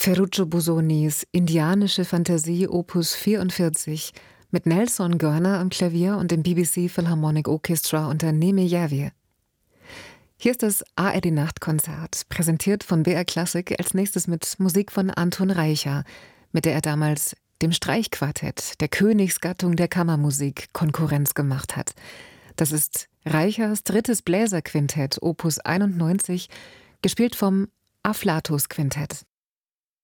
Ferruccio Bosonis Indianische Fantasie Opus 44 mit Nelson Görner am Klavier und dem BBC Philharmonic Orchestra unter Neme Järvi. Hier ist das ARD Nachtkonzert, präsentiert von BR Classic, als nächstes mit Musik von Anton Reicha, mit der er damals dem Streichquartett, der Königsgattung der Kammermusik, Konkurrenz gemacht hat. Das ist Reichers drittes Bläserquintett, Opus 91, gespielt vom Afflatus-Quintett.